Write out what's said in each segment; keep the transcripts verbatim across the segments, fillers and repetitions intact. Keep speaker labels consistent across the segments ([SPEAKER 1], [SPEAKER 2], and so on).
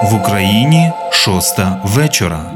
[SPEAKER 1] В Україні шоста вечора.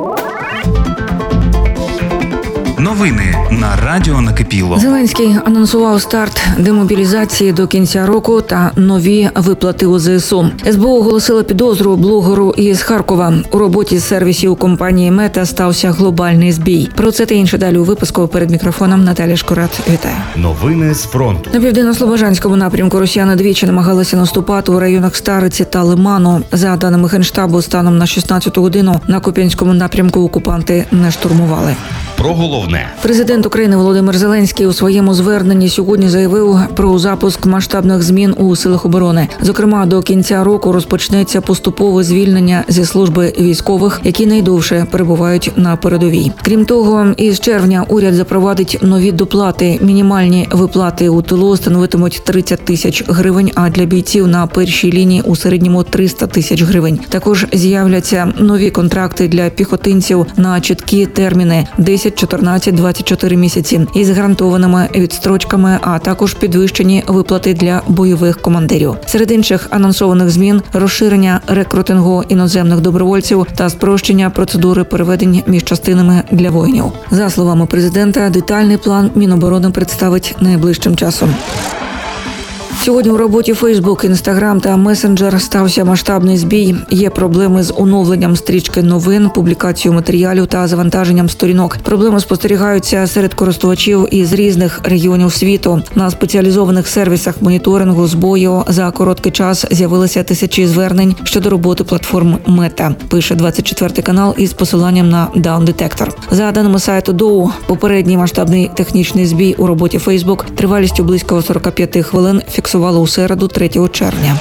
[SPEAKER 1] Новини на радіо Накипіло.
[SPEAKER 2] Зеленський анонсував старт демобілізації до кінця року та нові виплати у ЗСУ. ес бе у оголосила підозру блогеру із Харкова. У роботі сервісів компанії Мета стався глобальний збій. Про це та інше далі у випуску. Перед мікрофоном Наталя Шкурат. Вітаю.
[SPEAKER 3] Новини з фронту.
[SPEAKER 2] На південно-слобожанському напрямку росіяни двічі намагалися наступати у районах Стариці та Лиману. За даними Генштабу, станом на шістнадцяту годину на Куп'янському напрямку окупанти не штурмували.
[SPEAKER 3] Про головне.
[SPEAKER 2] Президент України Володимир Зеленський у своєму зверненні сьогодні заявив про запуск масштабних змін у силах оборони. Зокрема, до кінця року розпочнеться поступове звільнення зі служби військових, які найдовше перебувають на передовій. Крім того, із червня уряд запровадить нові доплати. Мінімальні виплати у тилу становитимуть тридцять тисяч гривень, а для бійців на першій лінії у середньому триста тисяч гривень. Також з'являться нові контракти для піхотинців на чіткі терміни – десять, чотирнадцять, двадцять чотири місяці із гарантованими відстрочками, а також підвищені виплати для бойових командирів. Серед інших анонсованих змін – розширення рекрутингу іноземних добровольців та спрощення процедури переведень між частинами для воїнів. За словами президента, детальний план Міноборони представить найближчим часом. Сьогодні у роботі Фейсбук, Інстаграм та Месенджер стався масштабний збій. Є проблеми з оновленням стрічки новин, публікацією матеріалів та завантаженням сторінок. Проблеми спостерігаються серед користувачів із різних регіонів світу. На спеціалізованих сервісах моніторингу збою за короткий час з'явилися тисячі звернень щодо роботи платформ Мета, пише двадцять четвертий канал із посиланням на Down Detector. За даними сайту Доу, попередній масштабний технічний збій у роботі Фейсбук тривалістю близько сорок п'ять хвилин фіксували у середу, третього червня.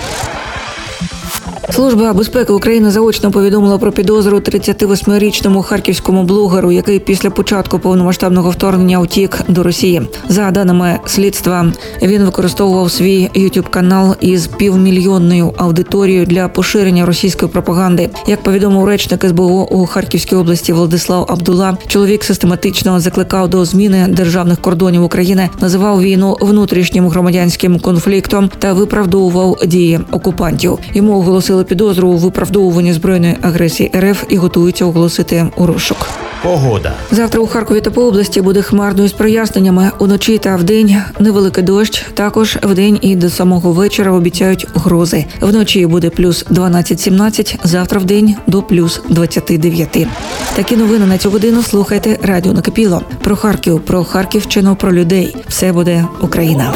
[SPEAKER 2] Служба безпеки України заочно повідомила про підозру тридцятивосьмирічному харківському блогеру, який після початку повномасштабного вторгнення утік до Росії. За даними слідства, він використовував свій ютуб-канал із півмільйонною аудиторією для поширення російської пропаганди. Як повідомив речник ес бе у у Харківській області Владислав Абдула, чоловік систематично закликав до зміни державних кордонів України, називав війну внутрішнім громадянським конфліктом та виправдовував дії окупантів. Йому оголосили підозру у виправдовуванні збройної агресії ер еф і готуються оголосити у розшук.
[SPEAKER 3] Погода.
[SPEAKER 2] Завтра у Харкові та по області буде хмарно із проясненнями. Уночі та вдень невеликий дощ. Також вдень і до самого вечора обіцяють грози. Вночі буде плюс дванадцять-сімнадцять, завтра вдень до плюс двадцять дев'ять. Такі новини на цю годину слухайте радіо Накипіло. Про Харків, про Харківщину, про людей. Все буде Україна.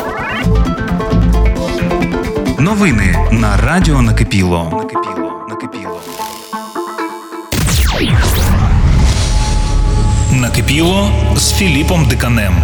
[SPEAKER 1] Новини на радіо Накипіло. Накипіло. Накипіло. Накипіло з Філіпом Диканем.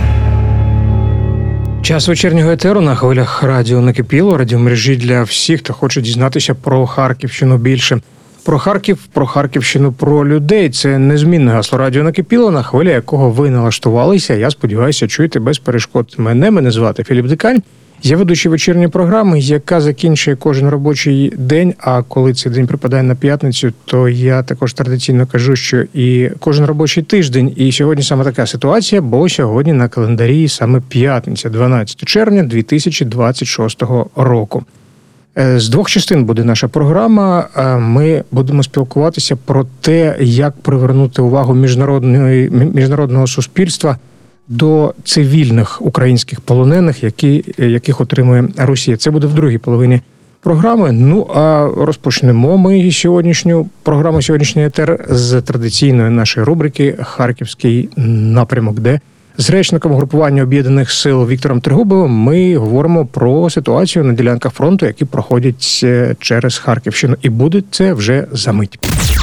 [SPEAKER 4] Час вечірнього етеру на хвилях радіо Накипіло, радіомережі для всіх, хто хоче дізнатися про Харківщину більше. Про Харків, про Харківщину, про людей – це незмінне гасло радіо Накипіло, на хвилі якого ви налаштувалися. Я сподіваюся, чуєте без перешкод. Мене, мене звати Філіп Дикань. Я ведучий вечірньої програми, яка закінчує кожен робочий день, а коли цей день припадає на п'ятницю, то я також традиційно кажу, що і кожен робочий тиждень. І сьогодні саме така ситуація, бо сьогодні на календарі саме п'ятниця, дванадцятого червня дві тисячі двадцять шостого року. З двох частин буде наша програма. Ми будемо спілкуватися про те, як привернути увагу міжнародної, міжнародного суспільства до цивільних українських полонених, які, яких отримує Росія. Це буде в другій половині програми. Ну, а розпочнемо ми сьогоднішню програму, сьогоднішній етер з традиційної нашої рубрики «Харківський напрямок», де з речником групування Об'єднаних сил Віктором Трегубовим ми говоримо про ситуацію на ділянках фронту, які проходять через Харківщину. І буде це вже за мить.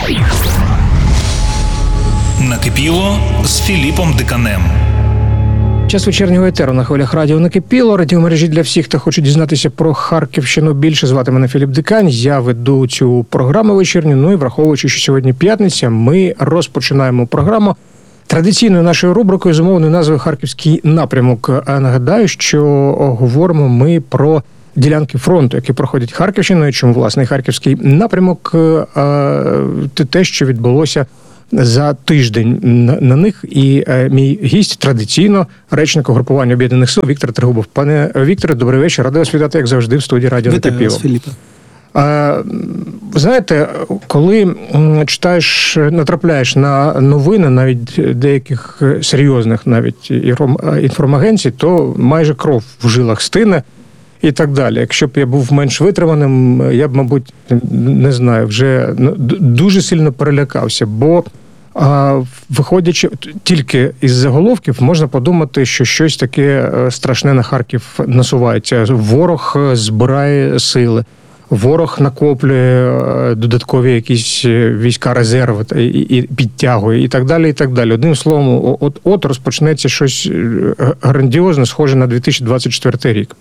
[SPEAKER 1] Накипіло з Філіпом Диканем.
[SPEAKER 4] Час вечірнього етеру на хвилях радіо Накипіло, радіомережі для всіх, хто хоче дізнатися про Харківщину більше. Звати мене Філіп Дикань, я веду цю програму вечірню, ну і враховуючи, що сьогодні п'ятниця, ми розпочинаємо програму традиційною нашою рубрикою з умовною назвою «Харківський напрямок». А нагадаю, що говоримо ми про ділянки фронту, які проходять Харківщиною, чому, власне, Харківський напрямок – те, що відбулося за тиждень на, на них. І е, мій гість традиційно речник угрупування Об'єднаних сил Віктор Трегубов. Пане Вікторе, добрий вечір. Радий вас вітати, як завжди, в студії радіо Накипіло.
[SPEAKER 5] Вітаю вас, Філіпе.
[SPEAKER 4] Знаєте, коли читаєш, натрапляєш на новини, навіть деяких серйозних навіть інформагенцій, то майже кров в жилах стине і так далі. Якщо б я був менш витриманим, я б, мабуть, не знаю, вже дуже сильно перелякався, бо а, виходячи тільки із заголовків, можна подумати, що щось таке страшне на Харків насувається. Ворог збирає сили. Ворог накоплює додаткові якісь війська, резерви і, і підтягує, і так далі, і так далі. Одним словом, от, от розпочнеться щось грандіозне, схоже на дві тисячі двадцять четвертий рік.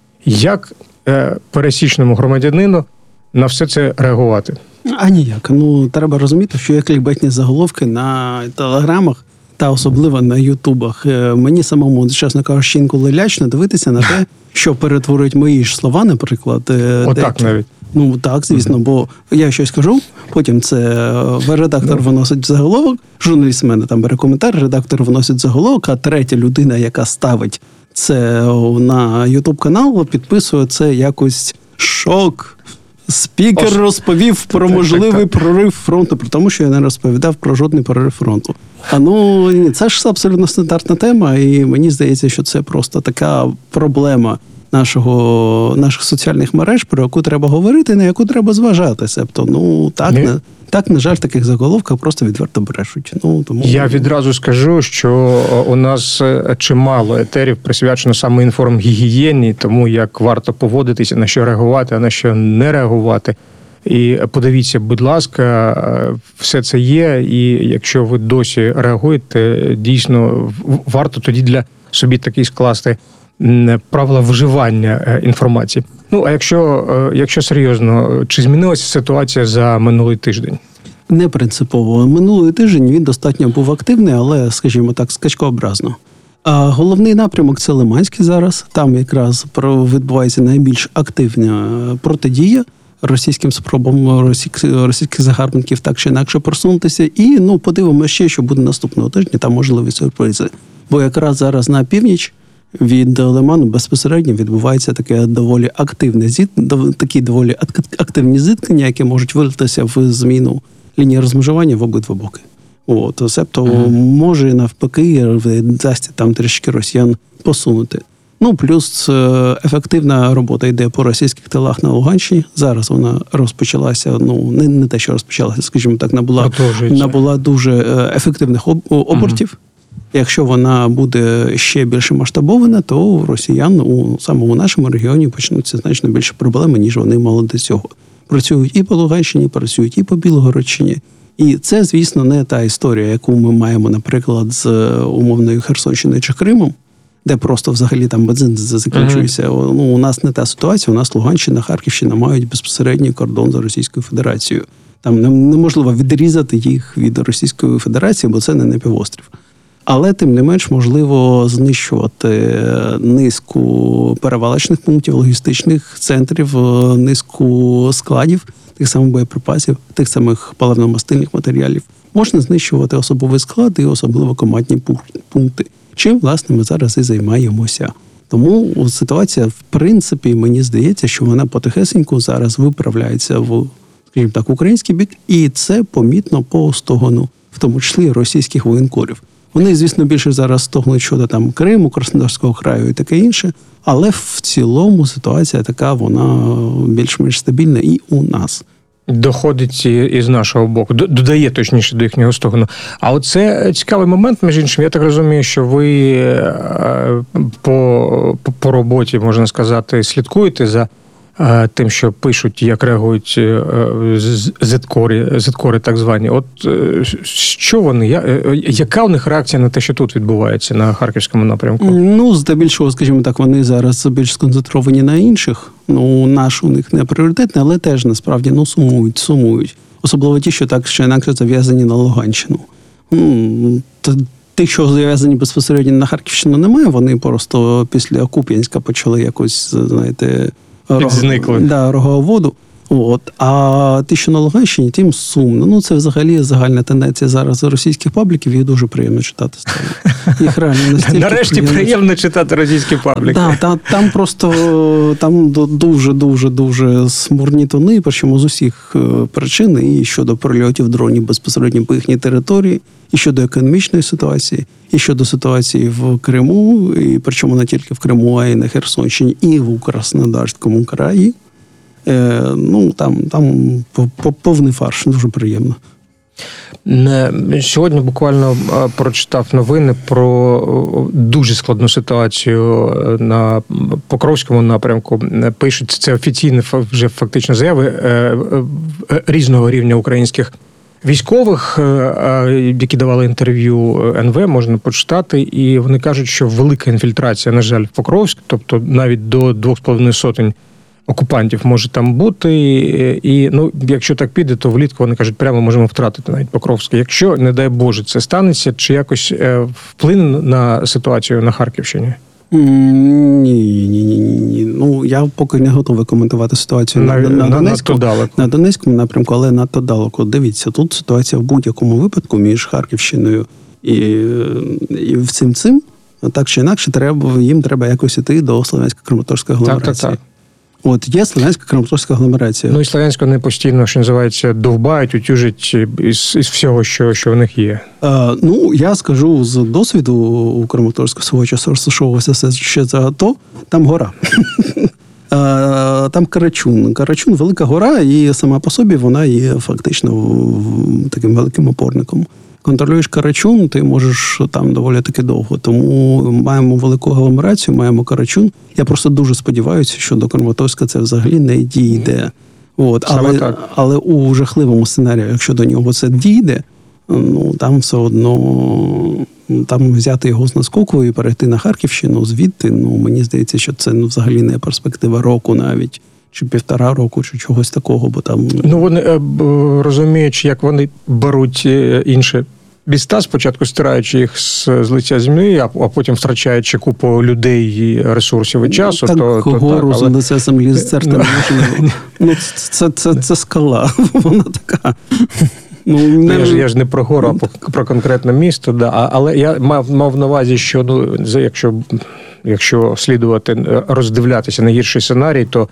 [SPEAKER 4] Як е, пересічному громадянину на все це реагувати?
[SPEAKER 5] А ніяк. Ну, треба розуміти, що є клікбейтні заголовки на телеграмах та особливо на ютубах. Мені самому, чесно кажучи, інколи лячно дивитися на те, що перетворюють мої ж слова, наприклад.
[SPEAKER 4] Отак
[SPEAKER 5] де...
[SPEAKER 4] навіть.
[SPEAKER 5] Ну, так, звісно, бо я щось кажу, потім це редактор виносить заголовок, журналіст в мене там бере коментар, редактор виносить заголовок, а третя людина, яка ставить це на ютуб-канал, підписує це якось шок. Спікер Ос... розповів про так, можливий так, так. прорив фронту, при тому, що я не розповідав про жодний прорив фронту. А ну, це ж абсолютно стандартна тема, і мені здається, що це просто така проблема нашого, наших соціальних мереж, про яку треба говорити, на яку треба зважати. Себто, ну, так, не... на, так, на жаль, в таких заголовках просто відверто брешуть. Ну, тому...
[SPEAKER 4] Я відразу скажу, що у нас чимало етерів присвячено саме інформгігієні, тому як варто поводитися, на що реагувати, а на що не реагувати. І подивіться, будь ласка, все це є, і якщо ви досі реагуєте, дійсно, варто тоді для собі такий скласти правила вживання інформації. Ну, а якщо, якщо серйозно, чи змінилася ситуація за минулий тиждень?
[SPEAKER 5] Не принципово. Минулий тиждень він достатньо був активний, але, скажімо так, скачкообразно. А головний напрямок – це Лиманський зараз. Там якраз відбувається найбільш активна протидія російським спробам російських загарбників так чи інакше просунутися. І, ну, подивимося ще, що буде наступного тижня, там можливі сюрпризи. Бо якраз зараз на північ від Лиману безпосередньо відбувається таке доволі активне зіт, такі доволі активні зіткнення, які можуть вилитися в зміну лінії розмежування в обидва боки. От, себто ага. може навпаки дасть там трішки росіян посунути. Ну, плюс ефективна робота йде по російських тилах на Луганщині. Зараз вона розпочалася, ну, не, не те, що розпочалася, скажімо так, набула, набула дуже ефективних обертів. Ага. Якщо вона буде ще більше масштабована, то у росіян у самому нашому регіоні почнуться значно більше проблеми, ніж вони мали до цього. Працюють і по Луганщині, працюють і по Білгородщині. І це, звісно, не та історія, яку ми маємо, наприклад, з умовною Херсонщиною чи Кримом, де просто взагалі там бензин закінчується. Uh-huh. Ну, у нас не та ситуація, у нас Луганщина, Харківщина мають безпосередній кордон з Російською Федерацією. Там неможливо відрізати їх від Російської Федерації, бо це не півострів. Але, тим не менш, можливо знищувати низку перевалочних пунктів, логістичних центрів, низку складів, тих самих боєприпасів, тих самих паливно-мастильних матеріалів. Можна знищувати особовий склад і особливо командні пункти. Чим, власне, ми зараз і займаємося. Тому ситуація, в принципі, мені здається, що вона потихесеньку зараз виправляється в, скажімо так, український бік, і це помітно по стогону, в тому числі російських воєнкорів. Вони, звісно, більше зараз стогнуть щодо там Криму, Краснодарського краю і таке інше, але в цілому ситуація така, вона більш-менш стабільна і у нас.
[SPEAKER 4] Доходить і з нашого боку, додає точніше до їхнього стогону. А оце цікавий момент, між іншим, я так розумію, що ви по, по, по роботі, можна сказати, слідкуєте за тим, що пишуть, як реагують зеткори, зеткори так звані. От що вони, яка у них реакція на те, що тут відбувається на Харківському напрямку?
[SPEAKER 5] Ну, здебільшого, скажімо так, вони зараз більш сконцентровані на інших. Ну, наш у них не пріоритетний, але теж, насправді, ну, сумують, сумують. Особливо ті, що так ще інакше зав'язані на Луганщину. Ну, тих, що зав'язані безпосередньо на Харківщину, немає. Вони просто після Куп'янська почали якось, знаєте,
[SPEAKER 4] Зникли.
[SPEAKER 5] Да, роговоду. От. А ті, що на Луганщині, тим сумно. Ну, це взагалі загальна тенденція зараз російських пабліків, їх дуже приємно читати стало. Їх реально настільки
[SPEAKER 4] Нарешті приємно, приємно читати російські пабліки.
[SPEAKER 5] Так, да, там, там просто там дуже-дуже-дуже смурні тони, причому з усіх причин, і щодо прильотів дронів безпосередньо по їхній території, і щодо економічної ситуації, і щодо ситуації в Криму, і причому не тільки в Криму, а й на Херсонщині, і в Краснодарському краї. Е, ну, там, там повний фарш, дуже приємно.
[SPEAKER 4] Сьогодні буквально прочитав новини про дуже складну ситуацію на Покровському напрямку. Пишуть, це офіційні вже фактично заяви різного рівня українських військових, які давали інтерв'ю ен вэ, можна почитати, і вони кажуть, що велика інфільтрація, на жаль, в Покровськ, тобто навіть до двох з половиною сотень окупантів може там бути, і, ну, якщо так піде, то влітку, вони кажуть, прямо можемо втратити навіть Покровське. Якщо, не дай Боже, це станеться, чи якось вплине на ситуацію на Харківщині?
[SPEAKER 5] Ні, ні, ні, ні. Ну, я поки не готовий коментувати ситуацію на, на, на, на, Донецьку, на Донецькому напрямку, але надто далеко. Дивіться, тут ситуація в будь-якому випадку між Харківщиною і, і цим цим, так чи інакше, треба, їм треба якось іти до Слов'янсько-Краматорської агломерації. Так, так, так. От є Слов'янсько-Краматорська агломерація.
[SPEAKER 4] Ну і Слов'янську не постійно, що називається, довбають, утюжать із, із всього, що, що в них є.
[SPEAKER 5] А, ну, я скажу з досвіду у Краматорську свого часу розташовувався все ще за АТО, там гора. а, там Карачун. Карачун – велика гора, і сама по собі вона є фактично таким великим опорником. Контролюєш Карачун, ти можеш там доволі таки довго. Тому маємо велику агломерацію, маємо Карачун. Я просто дуже сподіваюся, що до Краматорська це взагалі не дійде. От. Але, але у жахливому сценарії, якщо до нього це дійде, ну там все одно там взяти його з наскоку і перейти на Харківщину звідти, ну мені здається, що це ну, взагалі не перспектива року навіть. Чи півтора року, чи чогось такого, бо там...
[SPEAKER 4] Ну, вони, розуміючи, як вони беруть інші міста, спочатку стираючи їх з, з лиця землі, а, а потім втрачаючи купу людей, ресурсів і часу,
[SPEAKER 5] так,
[SPEAKER 4] то...
[SPEAKER 5] гору
[SPEAKER 4] то,
[SPEAKER 5] з лиця землі зцерти не можна. Ну, це, це, це скала, вона така...
[SPEAKER 4] Ну, не... я, ж, я ж не про гору, а про конкретне місто, да. А, але я мав, мав на увазі, що ну, якщо, якщо слідувати, роздивлятися найгірший сценарій, то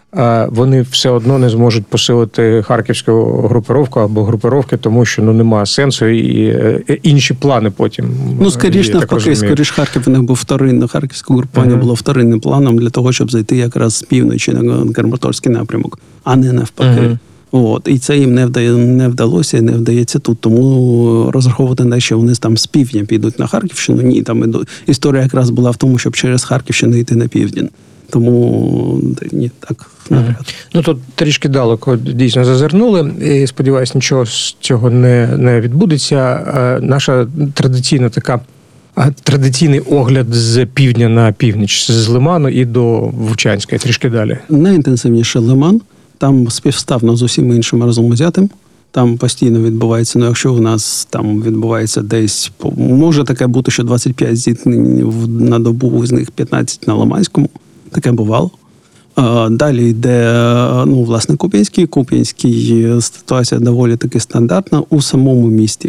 [SPEAKER 4] вони все одно не зможуть посилити харківську групировку або групировки, тому що ну немає сенсу і інші плани потім.
[SPEAKER 5] Ну, скоріш навпаки, скоріш Харків в них був вторинний, харківське групування uh-huh. було вторинним планом для того, щоб зайти якраз з півночі на Краматорський напрямок, а не навпаки. Uh-huh. От, і це їм не вдає, не вдалося, не вдається тут. Тому розраховувати на те, що вони там з півдня підуть на Харківщину, ні, там історія якраз була в тому, щоб через Харківщину йти на південь. Тому ні, так навряд.
[SPEAKER 4] Ну тут трішки далеко дійсно зазирнули. І сподіваюся, нічого з цього не, не відбудеться. Наша традиційна така традиційний огляд з півдня на північ, з Лиману і до Вовчанська, трішки далі.
[SPEAKER 5] Найінтенсивніше Лиман. Там співставно з усім іншим разом узятим. Там постійно відбувається, ну якщо у нас там відбувається десь, може таке бути, що двадцять п'ять зіткнень на добу, з них п'ятнадцять на Лиманському. Таке бувало. Далі йде, ну, власне, Куп'янський. Куп'янський ситуація доволі таки стандартна у самому місті.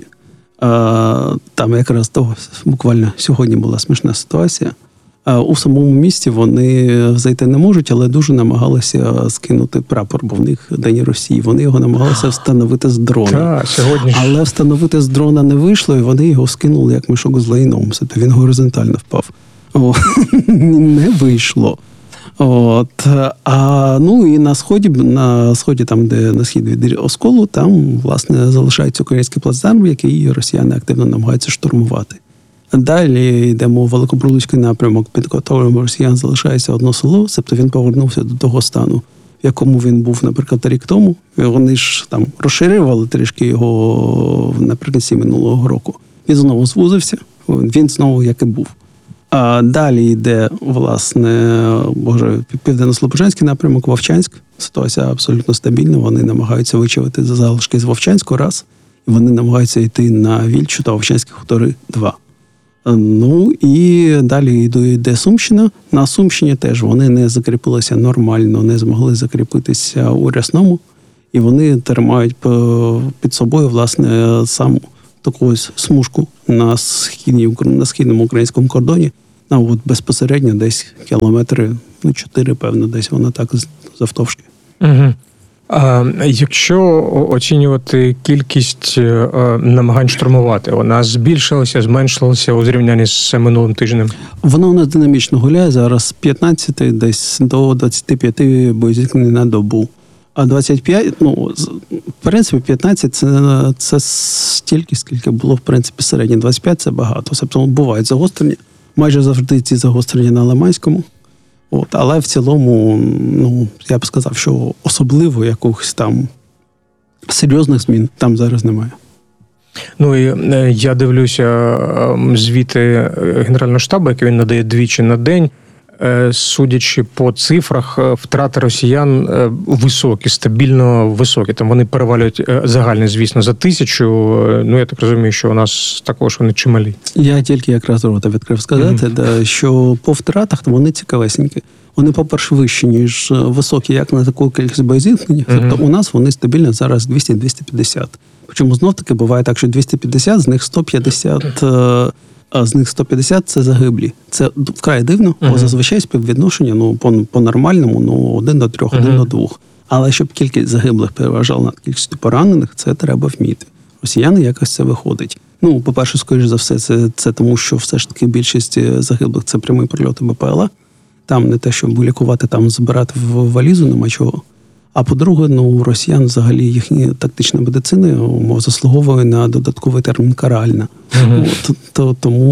[SPEAKER 5] Там якраз того, буквально сьогодні була смішна ситуація. У самому місті вони зайти не можуть, але дуже намагалися скинути прапор, бо в них День Росії. Вони його намагалися встановити з дрона.
[SPEAKER 4] Та, сьогодні ж...
[SPEAKER 5] Але встановити з дрона не вийшло, і вони його скинули як мішок з лайном. Тобто він горизонтально впав. О, не вийшло. От, а ну і на сході, на сході, там, де на схід від Осколу, там, власне, залишається український плацдарм, який росіяни активно намагаються штурмувати. Далі йдемо у Великобурлуцький напрямок, під контролем росіян залишається одно село, тобто він повернувся до того стану, в якому він був, наприклад, рік тому. Вони ж там розширювали трішки його наприкінці минулого року. Він знову звузився, він знову як і був. А далі йде, власне, боже, Південно-Слобожанський напрямок, Вовчанськ. Ситуація абсолютно стабільна, вони намагаються вичавити залишки з Вовчанську, раз, і вони намагаються йти на Вільчу та Вовчанські хутори, два. Ну і далі йде Сумщина. На Сумщині теж вони не закріпилися нормально, не змогли закріпитися у Рясному. і вони тримають під собою, власне, саму таку ось смужку на східній, на східному українському кордоні, а от безпосередньо десь кілометри, ну, чотири, певно, десь вона так завтовшки.
[SPEAKER 4] Угу. А якщо оцінювати кількість намагань штурмувати, вона збільшилася, зменшилася у зрівнянні з минулим тижнем?
[SPEAKER 5] Вона у нас динамічно гуляє, зараз п'ятнадцять, десь до двадцять п'ять боєзіткнень на добу. А двадцять п'ять, ну, в принципі, п'ятнадцять це, це стільки, скільки було, в принципі, середньо. двадцять п'ять це багато. Тобто бувають загострення. Майже завжди ці загострення на Лиманському. От, але в цілому, ну, я б сказав, що особливо якихось там серйозних змін там зараз немає.
[SPEAKER 4] Ну і я дивлюся звіти Генерального штабу, які він надає двічі на день. Судячи по цифрах, втрати росіян високі, стабільно високі. Там вони перевалюють загальне, звісно, за тисячу. Ну, я так розумію, що у нас також вони чималі.
[SPEAKER 5] Я тільки якраз рота відкрив сказати, mm-hmm. да, що по втратах вони цікавесенькі. Вони, по-перше, вищі, ніж високі, як на таку кількість боєзіткнень. Mm-hmm. Тобто у нас вони стабільно зараз двісті - двісті п'ятдесят. Причому знов-таки буває так, що двісті п'ятдесят, з них сто п'ятдесят... А з них сто п'ятдесят – це загиблі. Це вкрай дивно, бо uh-huh. зазвичай співвідношення, ну, по, по-нормальному, ну, один до трьох, uh-huh. один до двох. Але щоб кількість загиблих переважала над кількістю поранених, це треба вміти. Росіяни якось це виходить. Ну, по-перше, скоріш за все, це, це тому, що все ж таки більшість загиблих – це прямі прильоти БПЛА. Там не те, щоб лікувати, там збирати в валізу, нема чого. А по-друге, ну, у росіян взагалі їхня тактична медицина мов, заслуговує на додатковий термін «каральна». Mm-hmm. От, то,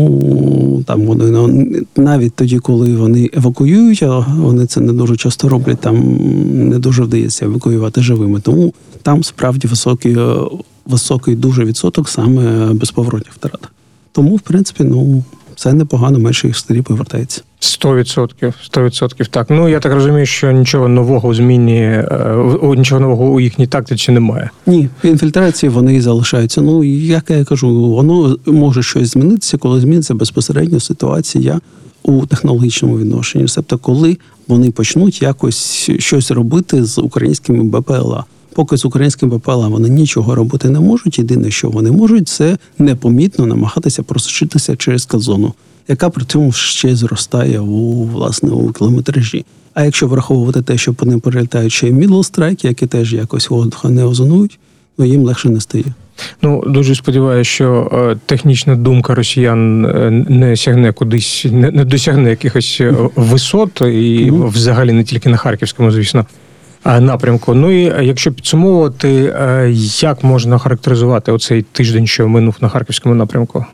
[SPEAKER 5] тому там вони, ну, навіть тоді, коли вони евакуюють, а вони це не дуже часто роблять, там не дуже вдається евакуювати живими. Тому там справді високий, високий дуже відсоток саме безповоротних втрат. Тому, в принципі, ну, це непогано, менше їх старі повертається.
[SPEAKER 4] Сто відсотків, сто відсотків так. Ну, я так розумію, що нічого нового у зміні, нічого нового у їхній тактиці немає.
[SPEAKER 5] Ні, інфільтрації вони залишаються. Ну, як я кажу, воно може щось змінитися, коли зміниться безпосередньо ситуація у технологічному відношенні. Тобто, коли вони почнуть якось щось робити з українськими БПЛА. Поки з українським БПЛА вони нічого робити не можуть. Єдине, що вони можуть, це непомітно намагатися просочитися через казону, яка при цьому ще зростає у, власне, у кілометражі. А якщо враховувати те, що по ним перелітають ще й мідлстрайки, які теж якось воздуха не озонують, ну їм легше не стає.
[SPEAKER 4] Ну, дуже сподіваюся, що е, технічна думка росіян е, не сягне кудись, не, не досягне якихось е, висот, і mm-hmm. взагалі не тільки на Харківському, звісно, напрямку. Ну і якщо підсумовувати, е, як можна характеризувати оцей тиждень, що минув на Харківському напрямку?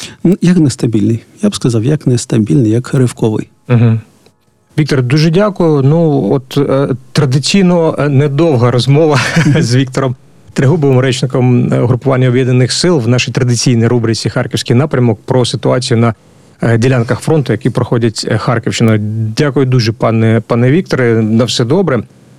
[SPEAKER 5] Як нестабільний. Я б сказав, як нестабільний, як ривковий.
[SPEAKER 4] Угу. Віктор, дуже дякую. Ну, от е, традиційно недовга розмова з Віктором Трегубовим, речником Угрупування Об'єднаних Сил в нашій традиційній рубриці «Харківський напрямок» про ситуацію на е, ділянках фронту, які проходять Харківщиною. Дякую дуже, пане, пане Вікторе. На все добре.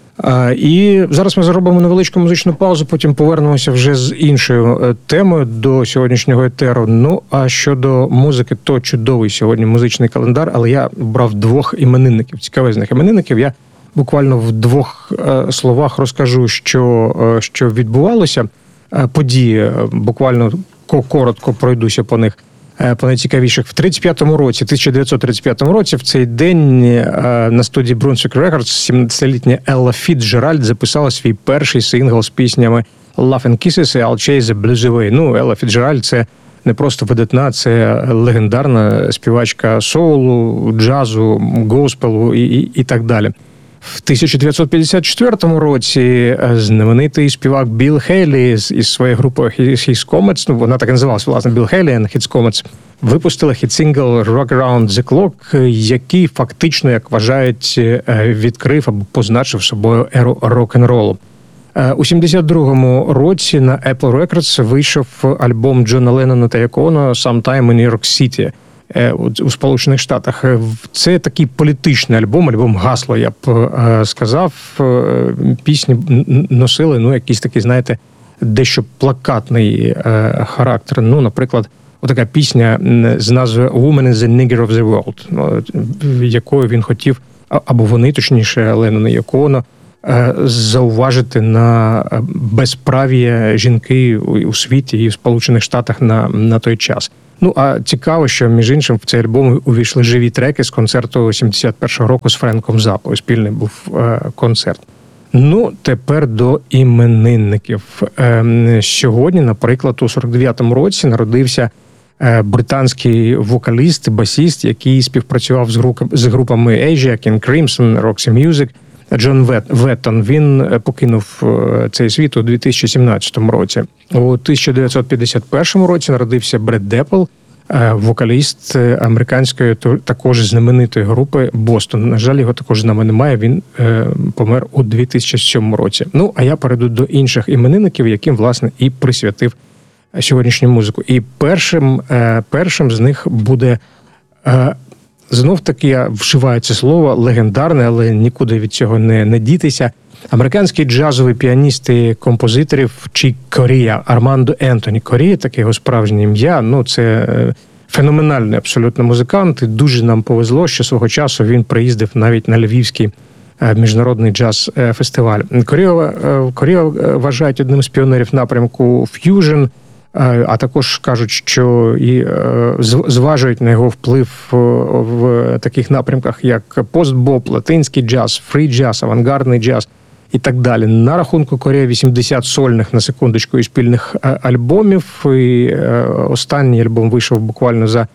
[SPEAKER 4] І зараз ми зробимо невеличку музичну паузу, потім повернемося вже з іншою темою до сьогоднішнього етеру. Ну, а щодо музики, то чудовий сьогодні музичний календар, але я брав двох іменинників, цікавезних іменинників. Я буквально в двох словах розкажу, що, що відбувалося. Події, буквально коротко пройдуся по них. По найцікавіших. В тридцять п'ятому році, тисяча дев'ятсот тридцять п'ятому році, в цей день на студії Brunswick Records сімнадцятилітня Елла Фіцджеральд записала свій перший сингл з піснями Love and Kisses і I'll Chase the Blues Away. Ну, Елла Фіцджеральд – це не просто видатна, це легендарна співачка соулу, джазу, госпелу і, і, і так далі. В тисяча дев'ятсот п'ятдесят четвертому році знаменитий співак Білл Хейлі із своєю групою His Comets, ну, вона так і називалася, власне, Білл Хейлі and His Comets, випустили хіт-сингл Rock Around the Clock, який фактично, як вважають, відкрив або позначив собою еру рок-н-ролу. У сімдесят другому році на Apple Records вийшов альбом Джона Леннона та Йоко «Sometime in New York City» у Сполучених Штатах. Це такий політичний альбом, альбом гасло, я б сказав. Пісні носили, ну, якийсь такий, знаєте, дещо плакатний характер. Ну, наприклад, отака пісня з назвою «Woman is the nigger of the world», якою він хотів, або вони, точніше, Леннон і Йоко Оно, зауважити на безправ'я жінки у світі і в Сполучених Штатах на, на той час. Ну, а цікаво, що, між іншим, в цей альбом увійшли живі треки з концерту сімдесят першого року з Френком Заппою. Спільний був концерт. Ну, тепер до іменинників. Сьогодні, наприклад, у сорок дев'ятому році народився британський вокаліст, басіст, який співпрацював з групами Asia, King Crimson, Roxy Music, Джон Веттон. Він покинув цей світ у дві тисячі сімнадцятому році. У тисяча дев'ятсот п'ятдесят першому році народився Бред Депл, вокаліст американської також знаменитої групи Бостон. На жаль, його також з нами немає, він помер у дві тисячі сьомому році. Ну, а я перейду до інших іменинників, яким, власне, і присвятив сьогоднішню музику. І першим, першим з них буде, знов таки я вживаю це слово, легендарне, але нікуди від цього не, не дітися. Американський джазовий піаніст і композиторів Чік Корія, Армандо Ентоні Корія, таке його справжнє ім'я. Ну, це феноменальний абсолютно музикант. І дуже нам повезло, що свого часу він приїздив навіть на Львівський міжнародний джаз-фестиваль. Корія, Корія вважають одним з піонерів напрямку ф'южн, а також кажуть, що і зважують на його вплив в таких напрямках, як постбоп, латинський джаз, фрі-джаз, авангардний джаз і так далі. На рахунку Корія вісімдесят сольних, на секундочку, і спільних альбомів. І останній альбом вийшов буквально за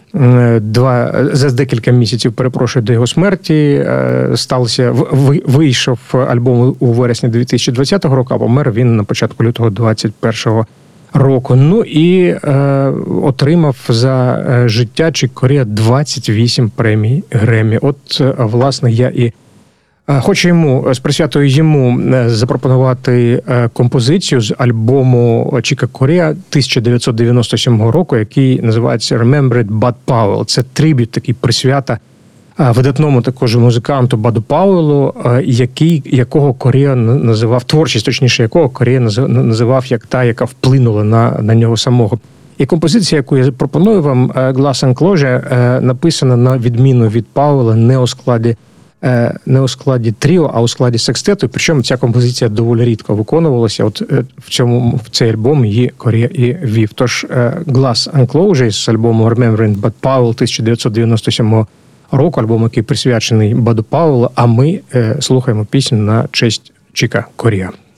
[SPEAKER 4] два, за декілька місяців, перепрошую, до його смерті. Сталося, вийшов альбом у вересні дві тисячі двадцятого року, а помер він на початку лютого двадцять першого року. Ну і е, отримав за життя Чік Корія двадцять вісім премій Греммі. От, власне, я і хочу йому, з присвятою йому, запропонувати композицію з альбому Чіка Корія тисяча дев'ятсот дев'яносто сьомого року, який називається «Remembered Bud Powell». Це триб'ют, такий присвята видатному також музиканту Баду Пауелу, який, якого Корія називав, творчість, точніше, якого Корія називав як та, яка вплинула на, на нього самого. І композиція, яку я пропоную вам, «Glass Enclosure», написана на відміну від Пауела не у складі не у складі тріо, а у складі секстету. Причому ця композиція доволі рідко виконувалася. От в цьому в цей альбом її Корія і вів. Тож «Glass Enclosure» з альбому «Remembering Bud Powell» тисяча дев'ятсот дев'яносто сьомого року, альбом, який присвячений Баду Пауелу, а ми слухаємо пісню на честь Чіка Корія.